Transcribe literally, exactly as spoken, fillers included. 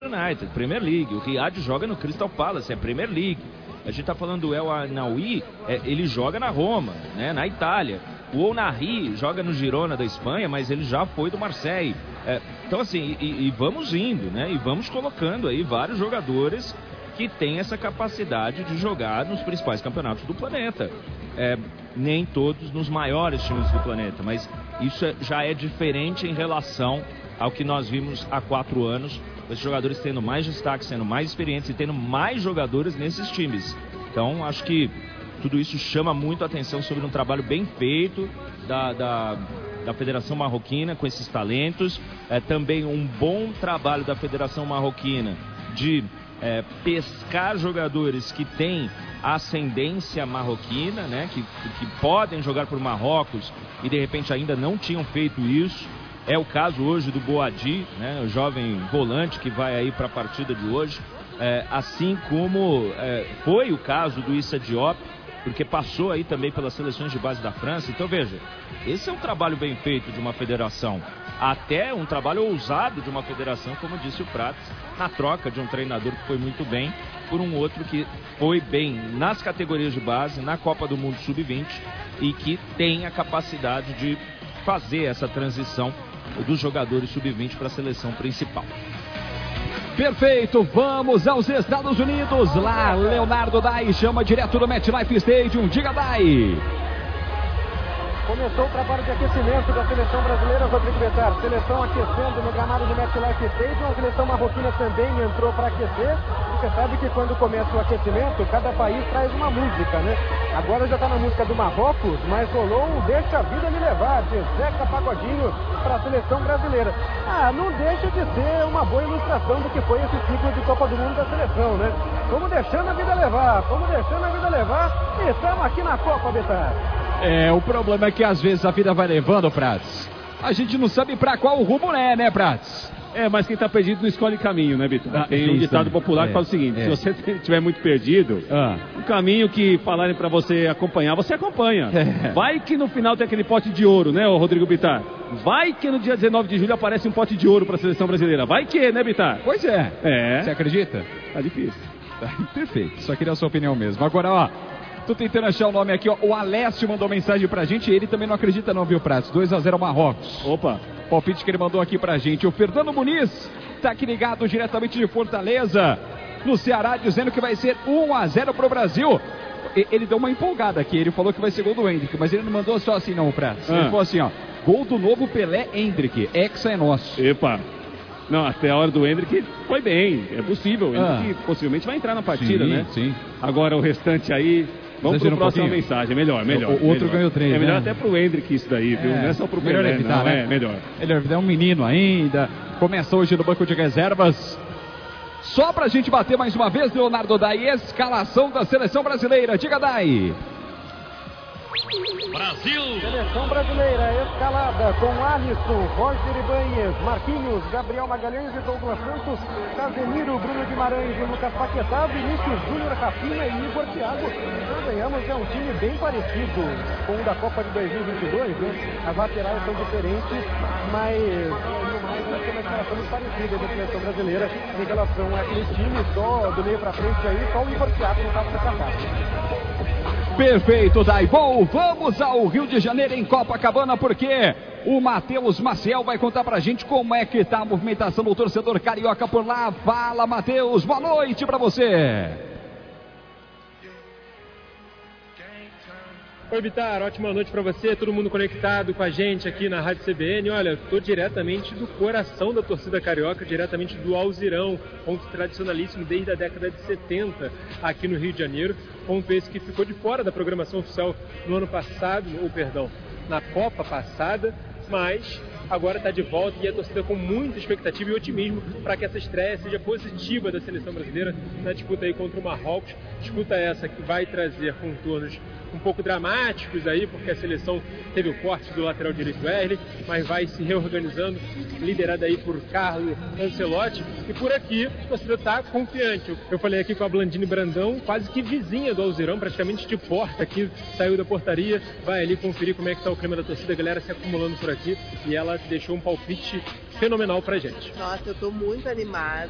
United, Premier League. O Riyad joga no Crystal Palace, é Premier League. A gente está falando do El Anaoui, é, ele joga na Roma, né, na Itália. O Onari joga no Girona da Espanha, mas ele já foi do Marseille. É, então assim, e, e vamos indo, né? E vamos colocando aí vários jogadores que têm essa capacidade de jogar nos principais campeonatos do planeta. É, nem todos nos maiores times do planeta, mas isso é, já é diferente em relação ao que nós vimos há quatro anos, esses jogadores tendo mais destaque, sendo mais experientes e tendo mais jogadores nesses times. Então, acho que tudo isso chama muito a atenção sobre um trabalho bem feito da, da, da Federação Marroquina com esses talentos. É, também um bom trabalho da Federação Marroquina de é, pescar jogadores que têm ascendência marroquina, né, que, que podem jogar por Marrocos e de repente ainda não tinham feito isso. É o caso hoje do Boadi, né, o jovem volante que vai aí para a partida de hoje. É, assim como é, foi o caso do Issa Diop, porque passou aí também pelas seleções de base da França. Então veja, esse é um trabalho bem feito de uma federação, até um trabalho ousado de uma federação, como disse o Prats, na troca de um treinador que foi muito bem por um outro que foi bem nas categorias de base, na Copa do Mundo sub vinte e que tem a capacidade de fazer essa transição dos jogadores sub vinte para a seleção principal. Perfeito, vamos aos Estados Unidos. Lá, Leonardo Dai chama direto do MetLife Stadium. Diga, Dai. Começou o trabalho de aquecimento da seleção brasileira, Rodrigo Betar. Seleção aquecendo no gramado do MetLife Stadium. A seleção marroquina também entrou para aquecer. Você sabe que quando começa o aquecimento, cada país traz uma música, né? Agora já está na música do Marrocos, mas rolou um Deixa a Vida Me Levar, de Zeca Pagodinho, para a seleção brasileira. Ah, não deixa de ser uma boa ilustração do que foi esse ciclo de Copa do Mundo da seleção, né? Fomos deixando a vida levar, fomos deixando a vida levar e estamos aqui na Copa, Betar. É, o problema é que às vezes a vida vai levando, Prats. A gente não sabe pra qual rumo é, né, Prats? É, mas quem tá perdido não escolhe caminho, né, Vitor? Ah, tem um ditado popular é, que fala o seguinte, é. se você estiver muito perdido, ah. o caminho que falarem pra você acompanhar, você acompanha. É. Vai que no final tem aquele pote de ouro, né, ô Rodrigo Bittar? Vai que no dia dezenove de julho aparece um pote de ouro pra seleção brasileira. Vai que, né, Bittar? Pois é. É. Você acredita? Tá difícil. Perfeito, só queria a sua opinião mesmo. Agora, ó, tô tentando achar o nome aqui, ó. O Alessio mandou mensagem pra gente e ele também não acredita não, viu, Prats? dois a zero Marrocos. Opa. Palpite que ele mandou aqui pra gente. O Fernando Muniz tá aqui ligado diretamente de Fortaleza, no Ceará, dizendo que vai ser um a zero pro Brasil. Ele deu uma empolgada aqui, ele falou que vai ser gol do Hendrick, mas ele não mandou só assim não, Prats. Ah. Ele falou assim, ó, gol do novo Pelé Hendrick, Hexa é nosso. Epa. Não, até a hora do Hendrick foi bem, é possível. O Hendrick ah. possivelmente vai entrar na partida, sim, né? Sim. Agora o restante aí, vamos para a próxima um mensagem. Melhor, melhor. O, o outro melhor. ganhou três, É melhor né? até pro Hendrick isso daí, viu? É, não é só pro melhor Pelé, evitar, não, né? é melhor. Melhor evitar, é um menino ainda. Começa hoje no banco de reservas. Só pra gente bater mais uma vez, Leonardo Dai, escalação da seleção brasileira. Diga, Dai. Brasil! Seleção brasileira escalada com Alisson, Roger Ibanez, Marquinhos, Gabriel Magalhães e Douglas Santos, Casemiro, Bruno Guimarães e Lucas Paquetá, Vinícius Júnior, Rafinha e Igor Thiago. Nós ganhamos, é um time bem parecido com o da Copa de dois mil e vinte e dois, né? As laterais são diferentes, mas no mais vai ser uma escalação muito parecida da seleção brasileira em relação àquele time, só do meio pra frente aí, só o Igor Thiago no caso da casa. Perfeito, Dai. Bom, vamos ao Rio de Janeiro em Copacabana, porque o Matheus Maciel vai contar pra gente como é que tá a movimentação do torcedor carioca por lá. Fala, Matheus, boa noite pra você. Oi, Bitar, ótima noite para você, todo mundo conectado com a gente aqui na Rádio C B N. Olha, estou diretamente do coração da torcida carioca, diretamente do Alzirão, ponto tradicionalíssimo desde a década de setenta aqui no Rio de Janeiro. Ponto esse que ficou de fora da programação oficial no ano passado, ou perdão, na Copa passada, mas agora está de volta e a torcida com muita expectativa e otimismo para que essa estreia seja positiva da seleção brasileira na disputa aí contra o Marrocos. Disputa essa que vai trazer contornos um pouco dramáticos aí, porque a seleção teve o corte do lateral direito Wesley, mas vai se reorganizando, liderada aí por Carlo Ancelotti. E por aqui, a torcida está confiante. Eu falei aqui com a Blandine Brandão, quase que vizinha do Alzirão, praticamente de porta aqui, saiu da portaria, vai ali conferir como é que está o clima da torcida, a galera se acumulando por aqui, e ela deixou um palpite fenomenal pra gente. Nossa, eu tô muito animada.